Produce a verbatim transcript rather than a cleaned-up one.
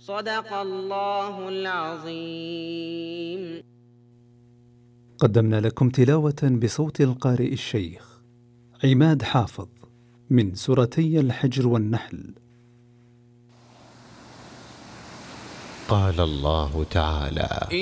صدق الله العظيم. قدمنا لكم تلاوة بصوت القارئ الشيخ عماد حافظ من سورتي الحجر والنحل. قال الله تعالى: